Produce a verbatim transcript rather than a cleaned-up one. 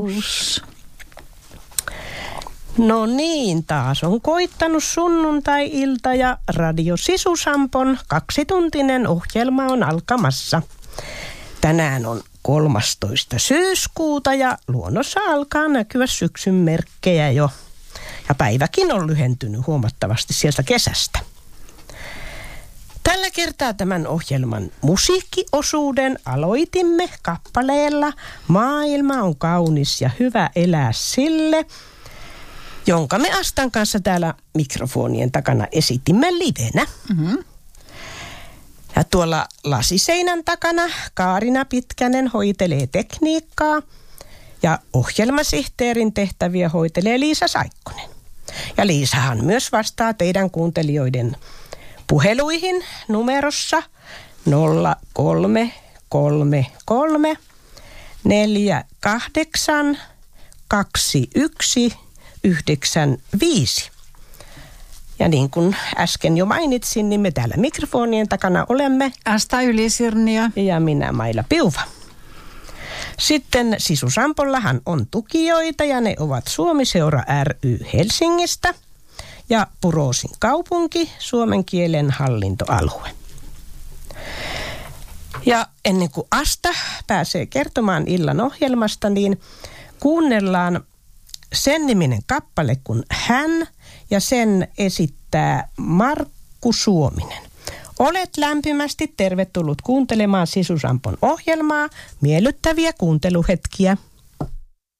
No niin, taas on koittanut sunnuntai-ilta ja Radio Sisusampon kaksituntinen ohjelma on alkamassa. Tänään on kolmastoista syyskuuta ja luonnossa alkaa näkyä syksyn merkkejä jo. Ja päiväkin on lyhentynyt huomattavasti sieltä kesästä. Tällä kertaa tämän ohjelman musiikkiosuuden aloitimme kappaleella Maailma on kaunis ja hyvä elää sille, jonka me Astan kanssa täällä mikrofonien takana esitimme livenä. Mm-hmm. Ja tuolla lasiseinän takana Kaarina Pitkänen hoitelee tekniikkaa ja ohjelmasihteerin tehtäviä hoitelee Liisa Saikkonen. Ja Liisahan myös vastaa teidän kuuntelijoiden puheluihin numerossa nolla kolme kolme kolme neljä kahdeksan kaksi yksi yhdeksän viisi. Ja niin kuin äsken jo mainitsin, niin me täällä mikrofonien takana olemme Asta Ylisirniö ja minä Maila Piuva. Sitten Sisusampollahan on tukijoita ja ne ovat Suomi-seura ry Helsingistä ja Puroosin kaupunki, suomen kielen hallintoalue. Ja ennen kuin Asta pääsee kertomaan illan ohjelmasta, niin kuunnellaan sen niminen kappale kuin Hän, ja sen esittää Markku Suominen. Olet lämpimästi tervetullut kuuntelemaan Sisusampon ohjelmaa. Miellyttäviä kuunteluhetkiä.